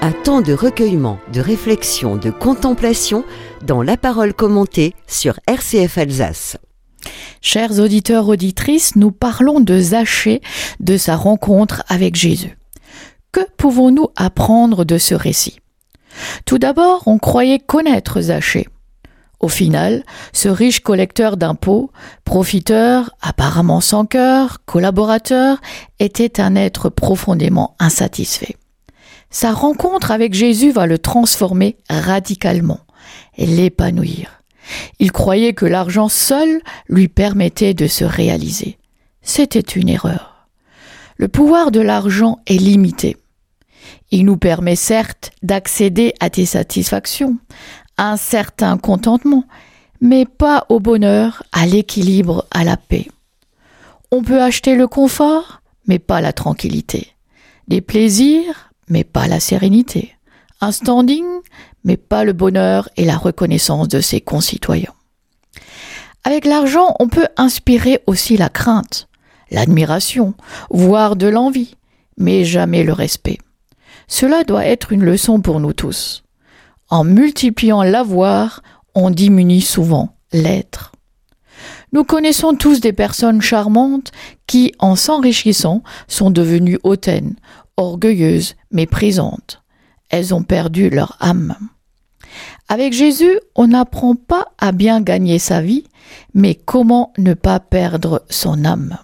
Un temps de recueillement, de réflexion, de contemplation dans la parole commentée sur RCF Alsace. Chers auditeurs, auditrices, nous parlons de Zachée, de sa rencontre avec Jésus. Que pouvons-nous apprendre de ce récit ? Tout d'abord, on croyait connaître Zachée. Au final, ce riche collecteur d'impôts, profiteur, apparemment sans cœur, collaborateur, était un être profondément insatisfait. Sa rencontre avec Jésus va le transformer radicalement et l'épanouir. Il croyait que l'argent seul lui permettait de se réaliser. C'était une erreur. Le pouvoir de l'argent est limité. Il nous permet certes d'accéder à des satisfactions, à un certain contentement, mais pas au bonheur, à l'équilibre, à la paix. On peut acheter le confort, mais pas la tranquillité. Des plaisirs, mais pas la sérénité. Un standing, mais pas le bonheur et la reconnaissance de ses concitoyens. Avec l'argent, on peut inspirer aussi la crainte, l'admiration, voire de l'envie, mais jamais le respect. Cela doit être une leçon pour nous tous. En multipliant l'avoir, on diminue souvent l'être. Nous connaissons tous des personnes charmantes qui, en s'enrichissant, sont devenues hautaines, orgueilleuses, méprisantes. Elles ont perdu leur âme. Avec Jésus, on n'apprend pas à bien gagner sa vie, mais comment ne pas perdre son âme.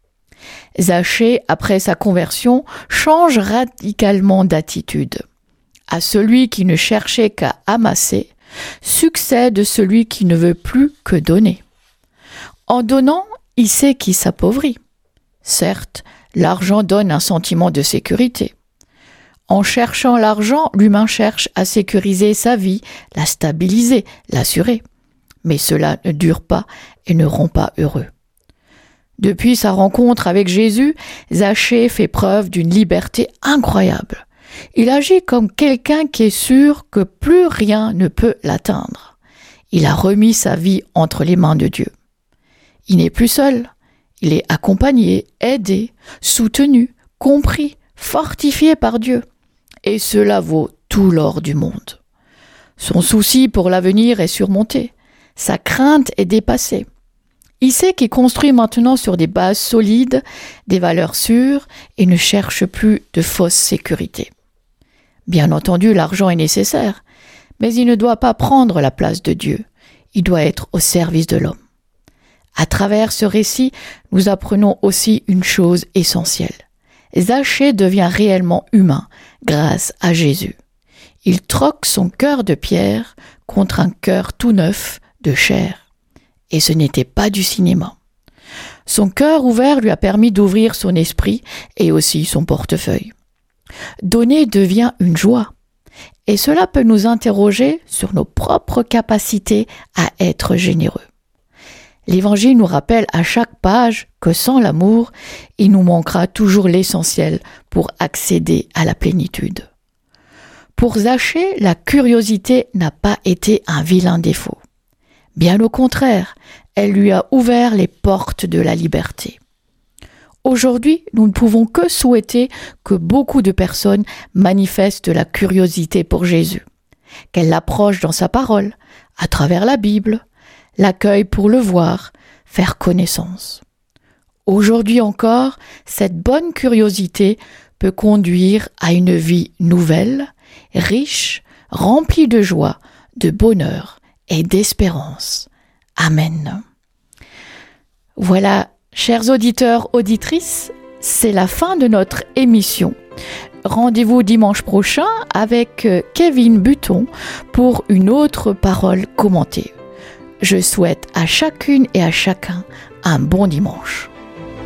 Zachée, après sa conversion, change radicalement d'attitude. À celui qui ne cherchait qu'à amasser, succède celui qui ne veut plus que donner. En donnant, il sait qu'il s'appauvrit. Certes, l'argent donne un sentiment de sécurité. En cherchant l'argent, l'humain cherche à sécuriser sa vie, la stabiliser, l'assurer. Mais cela ne dure pas et ne rend pas heureux. Depuis sa rencontre avec Jésus, Zachée fait preuve d'une liberté incroyable. Il agit comme quelqu'un qui est sûr que plus rien ne peut l'atteindre. Il a remis sa vie entre les mains de Dieu. Il n'est plus seul. Il est accompagné, aidé, soutenu, compris, fortifié par Dieu. Et cela vaut tout l'or du monde. Son souci pour l'avenir est surmonté. Sa crainte est dépassée. Il sait qu'il construit maintenant sur des bases solides, des valeurs sûres et ne cherche plus de fausses sécurités. Bien entendu, l'argent est nécessaire, mais il ne doit pas prendre la place de Dieu. Il doit être au service de l'homme. À travers ce récit, nous apprenons aussi une chose essentielle. Zachée devient réellement humain grâce à Jésus. Il troque son cœur de pierre contre un cœur tout neuf de chair. Et ce n'était pas du cinéma. Son cœur ouvert lui a permis d'ouvrir son esprit et aussi son portefeuille. Donner devient une joie. Et cela peut nous interroger sur nos propres capacités à être généreux. L'Évangile nous rappelle à chaque page que sans l'amour, il nous manquera toujours l'essentiel pour accéder à la plénitude. Pour Zachée, la curiosité n'a pas été un vilain défaut. Bien au contraire, elle lui a ouvert les portes de la liberté. Aujourd'hui, nous ne pouvons que souhaiter que beaucoup de personnes manifestent la curiosité pour Jésus, qu'elles l'approchent dans sa parole, à travers la Bible, l'accueillent pour le voir, faire connaissance. Aujourd'hui encore, cette bonne curiosité peut conduire à une vie nouvelle, riche, remplie de joie, de bonheur et d'espérance. Amen. Voilà, chers auditeurs, auditrices, c'est la fin de notre émission. Rendez-vous dimanche prochain avec Kevin Button pour une autre parole commentée. Je souhaite à chacune et à chacun un bon dimanche.